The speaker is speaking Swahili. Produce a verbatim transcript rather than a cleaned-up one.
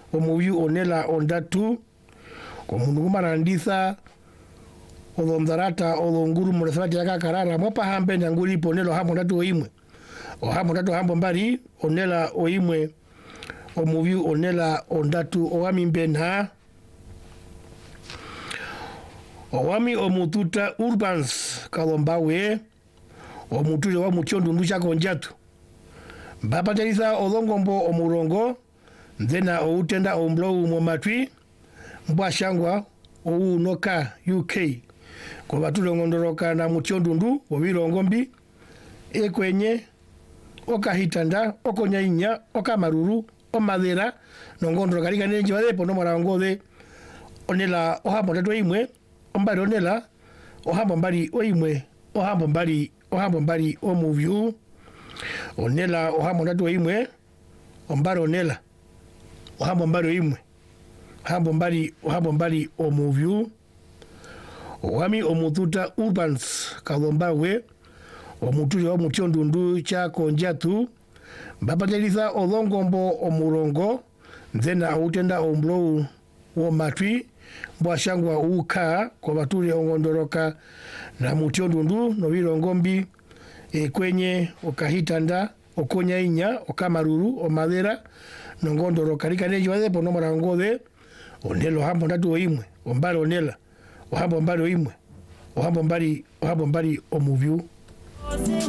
omuvyu onela ondatu komundu kumarandisa odondarata odonguru muresabati yakakarara mopa hambe nyanguli ponelo hambo ndatu oimwe ohambo ndatu hambo mbali onela oimwe omuvyu onela ondatu owami mbena owami omututa Urbans kalombawe omutule wa muchondu nducha konjatu mbapatelisa odongombo omurongo nzena outenda omblou momatwi mbwashangwa ounoka U K kwa batule ngondoroka na muchondundu obilongombi ekwenye okahitanda okonyainya okamaruru omadera nongondoroka lika nenji badepo no mara ngode onela ohambo ndatu imwe ombali onela ohambo mbali oimwe ohambo mbali ohambo mbali omuvyu onela ohambo ndatu imwe ombali onela ohambo mbali imwe hambo mbali ohambo mbali omuvyu owami omututa Urbans kalombawe omutuli wa muchondundu cha konjatu mbapatelisa odongombo omurongo nzena autenda omblou womatwi mbwashangwa uka kwa batuli ongondoroka na muchondundu nobilongombi ekwenye okahitanda okonyainya okamaruru omadera nongondoroka lika neji badepo no mara ngode onelo hambo ndatu oimwe ombali onela ohambo mbali oimwe ohambo mbali ohambo mbali omuvyu